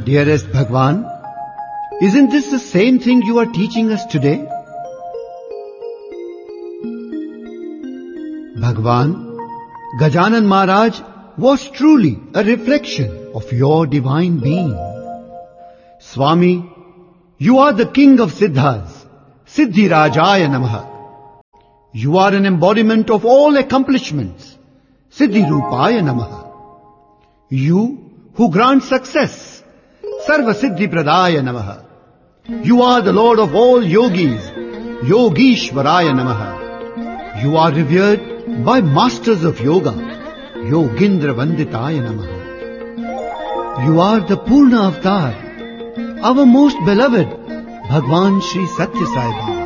Dearest Bhagwan, isn't this the same thing you are teaching us today? Bhagwan, Gajanan Maharaj was truly a reflection of your divine being. Swami, you are the king of Siddhas, Siddhi Rajaya Namaha. You are an embodiment of all accomplishments, Siddhi Rupaya Namaha. You who grant success, Sarva Siddhi Pradaya Namaha. You are the Lord of all yogis, Yogishvaraya Namaha. You are revered by masters of yoga, Yogindra Vanditaya Namaha. You are the Purna Avatar, our most beloved Bhagwan Sri Satya Sai Baba.